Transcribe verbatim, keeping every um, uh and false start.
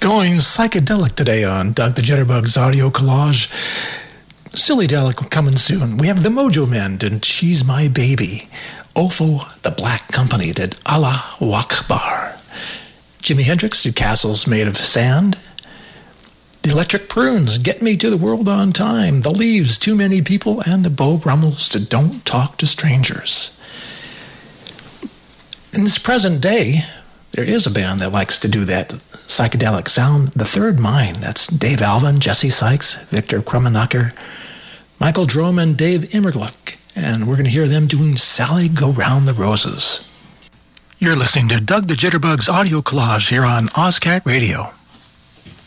Going psychedelic today on Doug the Jitterbugs Audio Collage. Silly-delic coming soon. We have the Mojo Men and She's My Baby. Ofo, the Black Company did Allah Wakbar. Jimi Hendrix did Castles Made of Sand. The Electric Prunes, Get Me to the World on Time. The Leaves, Too Many People. And the Beau Brummels did Don't Talk to Strangers. In this present day, there is a band that likes to do that psychedelic sound, The Third Mind. That's Dave Alvin, Jesse Sykes, Victor Krummenacher, Michael Drome, and Dave Immergluck. And we're going to hear them doing Sally Go Round the Roses. You're listening to Doug the Jitterbugs Audio Collage here on OzCat Radio.